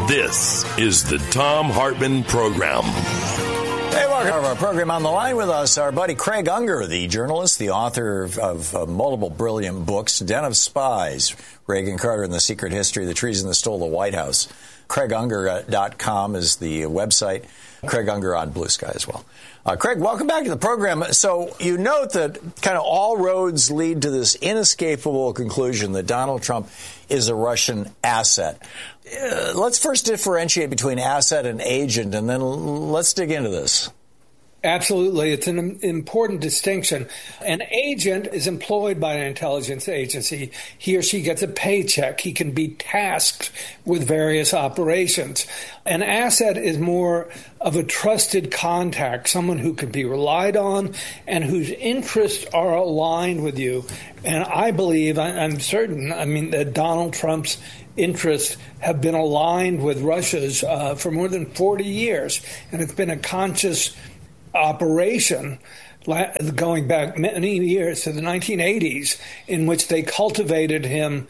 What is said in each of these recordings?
This is the Thom Hartmann Program. Hey, welcome to our program. On the line with us, our buddy Craig Unger, the journalist, the author of multiple brilliant books, Den of Spies, Reagan Carter and the Secret History, The Treason That Stole the White House. CraigUnger.com is the website. Craig Unger on Blue Sky as well. Craig, welcome back to the program. So you note that kind of all roads lead to this inescapable conclusion that Donald Trump is a Russian asset. Let's first differentiate between asset and agent, and then let's dig into this. Absolutely. It's an important distinction. An agent is employed by an intelligence agency. He or she gets a paycheck. He can be tasked with various operations. An asset is more of a trusted contact, someone who can be relied on and whose interests are aligned with you. And I believe, I'm certain, that Donald Trump's interests have been aligned with Russia's for more than 40 years. And it's been a conscious operation going back many years to the 1980s in which they cultivated him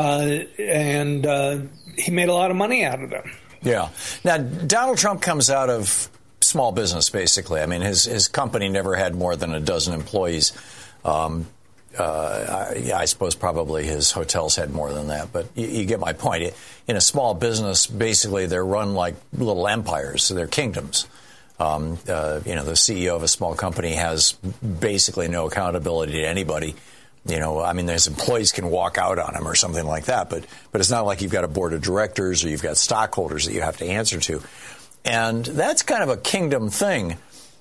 and he made a lot of money out of them. Yeah. Now, Donald Trump comes out of small business, basically. I mean, his company never had more than a dozen employees. I suppose probably his hotels had more than that, but you get my point. In a small business, basically, they're run like little empires, so they're kingdoms. The CEO of a small company has basically no accountability to anybody. His employees can walk out on him or something like that, but it's not like you've got a board of directors or you've got stockholders that you have to answer to. And that's kind of a kingdom thing.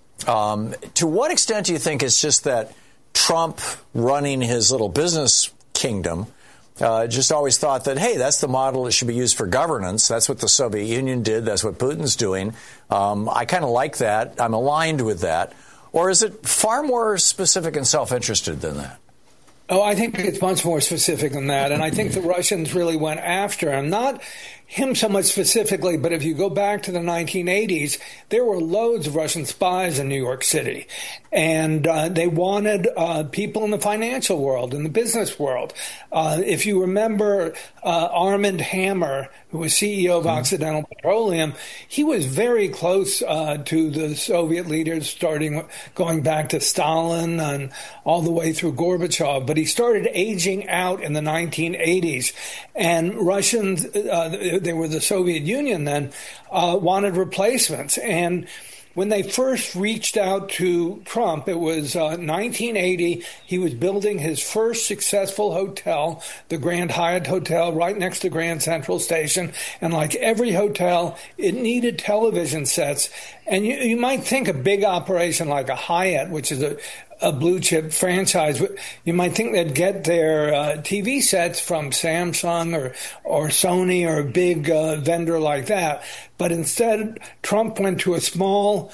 To what extent do you think it's just that Trump running his little business kingdom just always thought that, hey, that's the model that should be used for governance. That's what the Soviet Union did. That's what Putin's doing. I kind of like that. I'm aligned with that. Or is it far more specific and self-interested than that? Oh, I think it's much more specific than that. And I think the Russians really went after him. Not him so much specifically, but if you go back to the 1980s, there were loads of Russian spies in New York City. And they wanted people in the financial world, in the business world. If you remember Armand Hammer, who was CEO of Occidental Petroleum, he was very close to the Soviet leaders, going back to Stalin and all the way through Gorbachev. But he started aging out in the 1980s. And Russians, they were the Soviet Union then, wanted replacements. And when they first reached out to Trump, it was 1980. He was building his first successful hotel, the Grand Hyatt Hotel, right next to Grand Central Station. And like every hotel, it needed television sets. And you might think a big operation like a Hyatt, which is a blue chip franchise, you might think they'd get their TV sets from Samsung or Sony or a big vendor like that. But instead, Trump went to a small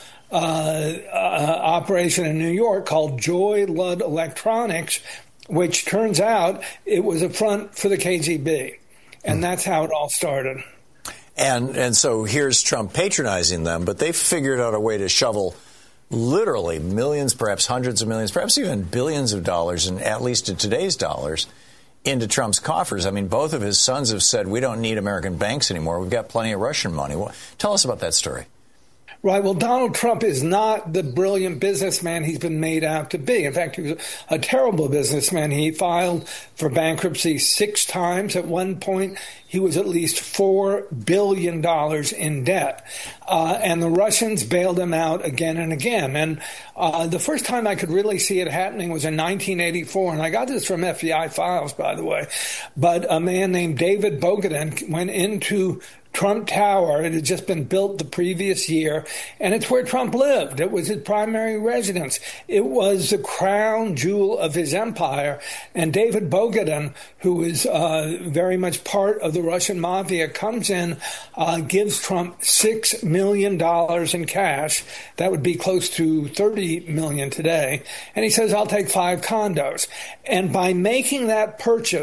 operation in New York called Joy Ludd Electronics, which turns out it was a front for the KGB. And that's how it all started. And so here's Trump patronizing them, but they figured out a way to shovel literally millions, perhaps hundreds of millions, perhaps even billions of dollars, and at least in today's dollars, into Trump's coffers. I mean, both of his sons have said, we don't need American banks anymore. We've got plenty of Russian money. Well, tell us about that story. Right. Well, Donald Trump is not the brilliant businessman he's been made out to be. In fact, he was a terrible businessman. He filed for bankruptcy 6 times. At one point, he was at least $4 billion in debt. And the Russians bailed him out again and again. And the first time I could really see it happening was in 1984. And I got this from FBI files, by the way. But a man named David Bogatin went into Trump Tower. It had just been built the previous year, and it's where Trump lived. It was his primary residence. It was the crown jewel of his empire. And David Bogatin, who is very much part of the Russian mafia, comes in, gives Trump $6 million in cash. That would be close to $30 million today. And he says, I'll take 5 condos. And by making that purchase,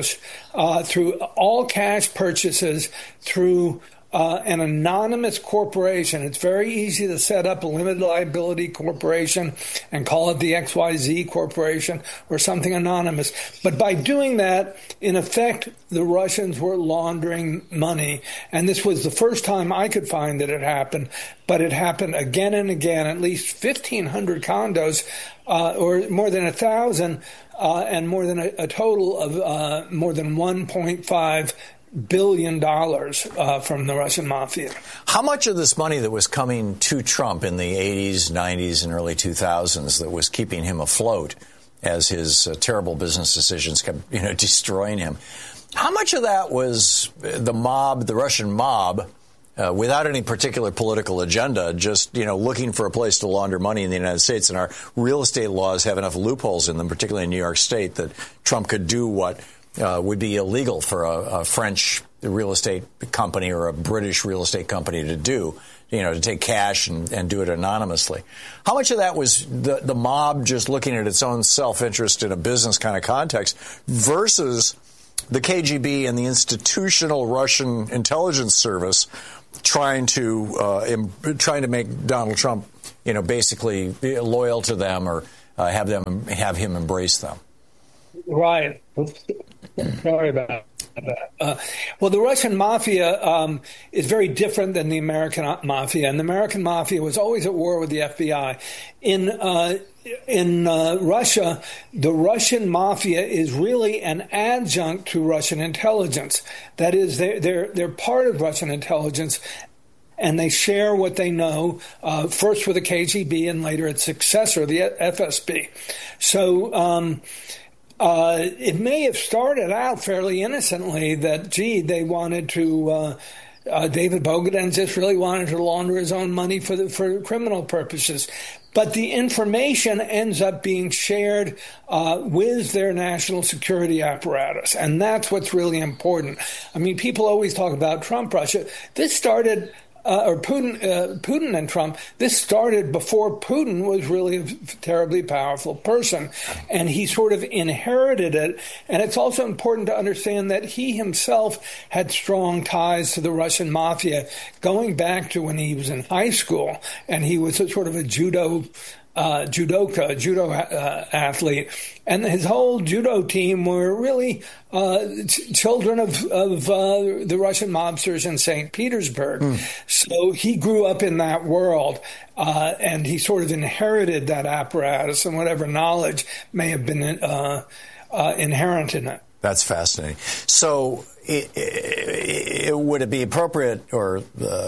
through all cash purchases through an anonymous corporation. It's very easy to set up a limited liability corporation and call it the XYZ Corporation or something anonymous. But by doing that, in effect, the Russians were laundering money. And this was the first time I could find that it happened. But it happened again and again, at least 1,500 condos, or more than 1,000, and more than a total of more than $1.5 billion from the Russian mafia. How much of this money that was coming to Trump in the 80s, 90s, and early 2000s that was keeping him afloat as his terrible business decisions kept, destroying him? How much of that was the mob, the Russian mob, without any particular political agenda, just, looking for a place to launder money in the United States? And our real estate laws have enough loopholes in them, particularly in New York State, that Trump could do what would be illegal for a French real estate company or a British real estate company to do, to take cash and do it anonymously. How much of that was the mob just looking at its own self-interest in a business kind of context versus the KGB and the institutional Russian intelligence service trying to make Donald Trump, basically loyal to them or have him embrace them? Right. Sorry about that. Well, the Russian mafia is very different than the American mafia, and the American mafia was always at war with the FBI. In Russia, the Russian mafia is really an adjunct to Russian intelligence. That is, they're part of Russian intelligence, and they share what they know, first with the KGB and later its successor, the FSB. So it may have started out fairly innocently that, they wanted to, David Bogatin just really wanted to launder his own money for criminal purposes. But the information ends up being shared with their national security apparatus. And that's what's really important. I mean, people always talk about Trump Russia. This started... or Putin and Trump, this started before Putin was really a terribly powerful person, and he sort of inherited it. And it's also important to understand that he himself had strong ties to the Russian mafia, going back to when he was in high school, and he was a sort of a judo athlete, and his whole judo team were really children of the Russian mobsters in St. Petersburg. So he grew up in that world, and he sort of inherited that apparatus and whatever knowledge may have been inherent in it. That's fascinating. So would it be appropriate or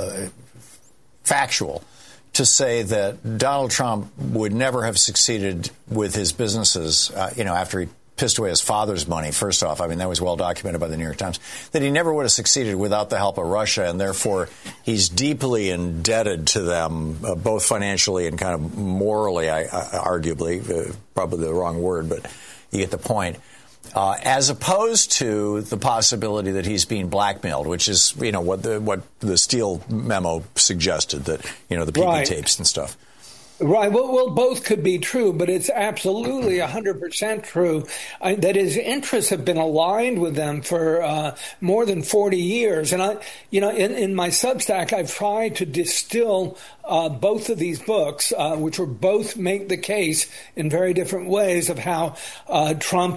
factual to say that Donald Trump would never have succeeded with his businesses, after he pissed away his father's money, first off? I mean, that was well documented by the New York Times, that he never would have succeeded without the help of Russia, and therefore he's deeply indebted to them, both financially and kind of morally, arguably, probably the wrong word, but you get the point. As opposed to the possibility that he's being blackmailed, which is, what the Steele memo suggested, that, the PV tapes and stuff. Right. Well, both could be true, but it's absolutely 100% true that his interests have been aligned with them for more than 40 years. And in my Substack, I've tried to distill both of these books, which were both make the case in very different ways of how Trump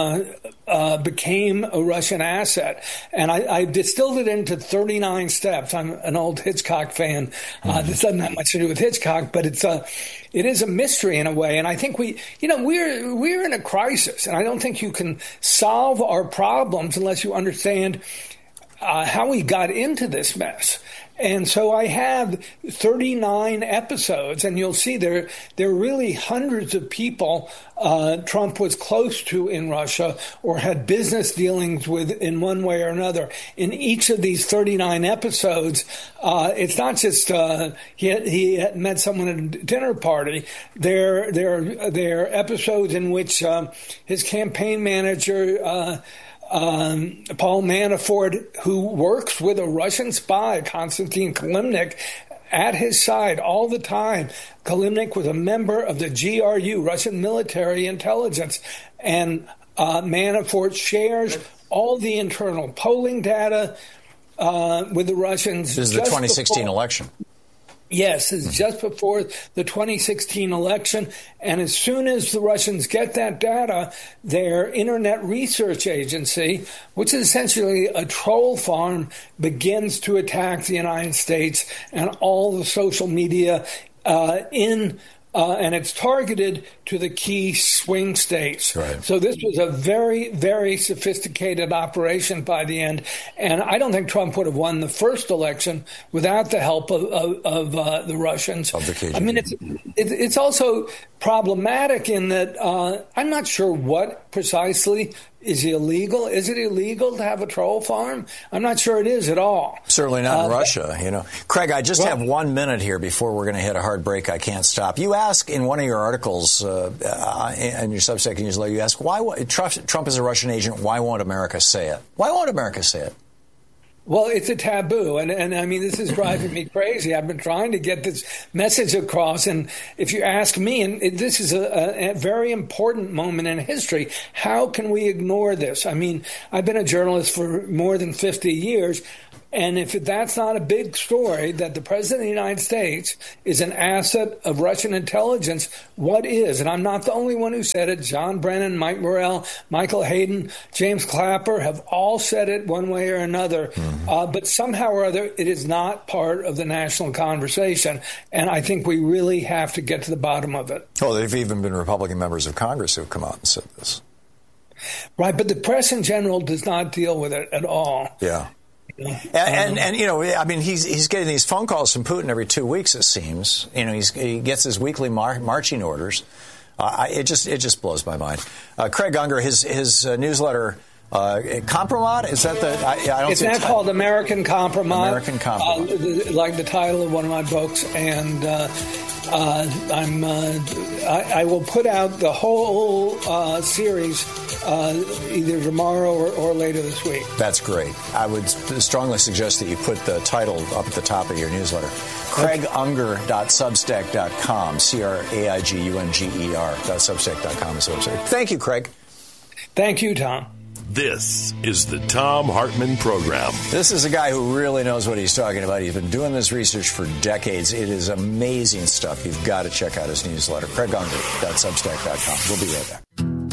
became a Russian asset. And I distilled it into 39 steps. I'm an old Hitchcock fan. This doesn't have much to do with Hitchcock, but it is a mystery in a way. And I think we're in a crisis, and I don't think you can solve our problems unless you understand how we got into this mess. And so I have 39 episodes, and you'll see there are really hundreds of people Trump was close to in Russia or had business dealings with in one way or another. In each of these 39 episodes, it's not just he had met someone at a dinner party. There are episodes in which his campaign manager Paul Manafort, who works with a Russian spy, Konstantin Kilimnik, at his side all the time. Kilimnik was a member of the GRU, Russian military intelligence, and Manafort shares all the internal polling data with the Russians. This is the 2016 election. Yes, it's just before the 2016 election. And as soon as the Russians get that data, their Internet Research Agency, which is essentially a troll farm, begins to attack the United States and all the social media and it's targeted to the key swing states. Right. So this was a very, very sophisticated operation by the end. And I don't think Trump would have won the first election without the help of the Russians. Of the KGB. I mean, it's also problematic in that I'm not sure what precisely is illegal. Is it illegal to have a troll farm? I'm not sure it is at all. Certainly not in Russia, Craig, I just have 1 minute here before we're going to hit a hard break. I can't stop. You ask in one of your articles in your Substack newsletter, you ask, why Trump is a Russian agent, why won't America say it? Why won't America say it? Well, it's a taboo, and I mean, this is driving me crazy. I've been trying to get this message across, and if you ask me, and this is a very important moment in history, how can we ignore this? I mean, I've been a journalist for more than 50 years, and if that's not a big story, that the President of the United States is an asset of Russian intelligence, what is? And I'm not the only one who said it. John Brennan, Mike Morrell, Michael Hayden, James Clapper have all said it one way or another. Mm-hmm. But somehow or other, it is not part of the national conversation. And I think we really have to get to the bottom of it. Oh, there have even been Republican members of Congress who have come out and said this. Right, but the press in general does not deal with it at all. Yeah. And I mean, he's getting these phone calls from Putin every 2 weeks, it seems. He gets his weekly marching orders. It just blows my mind. Craig Unger, his newsletter, Compromat, is that the? I don't. It's not called American Compromat. American Compromat, like the title of one of my books, and I will put out the whole series either tomorrow or later this week. That's great. I would strongly suggest that you put the title up at the top of your newsletter. CraigUnger.substack.com. CraigUnger.substack.com is the website. Thank you, Craig. Thank you, Tom. This is the Thom Hartmann Program. This is a guy who really knows what he's talking about. He's been doing this research for decades. It is amazing stuff. You've got to check out his newsletter, CraigUnger.substack.com. We'll be right back.